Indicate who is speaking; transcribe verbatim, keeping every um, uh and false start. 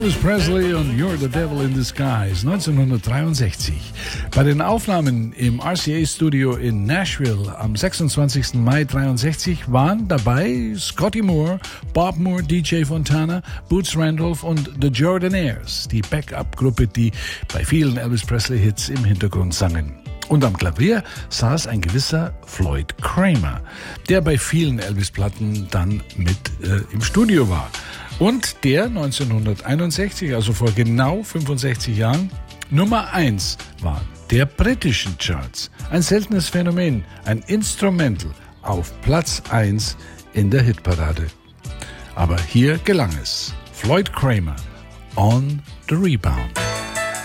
Speaker 1: Elvis Presley und You're the Devil in Disguise, neunzehnhundertdreiundsechzig. Bei den Aufnahmen im R C A-Studio in Nashville am sechsundzwanzigsten Mai dreiundsechzig waren dabei Scotty Moore, Bob Moore, D J Fontana, Boots Randolph und The Jordanaires, die Backup-Gruppe, die bei vielen Elvis Presley-Hits im Hintergrund sangen. Und am Klavier saß ein gewisser Floyd Kramer, der bei vielen Elvis-Platten dann mit äh, im Studio war. Und der neunzehnhunderteinundsechzig, also vor genau fünfundsechzig Jahren, Nummer eins war der britischen Charts. Ein seltenes Phänomen, ein Instrumental auf Platz eins in der Hitparade. Aber hier gelang es. Floyd Kramer, On the Rebound.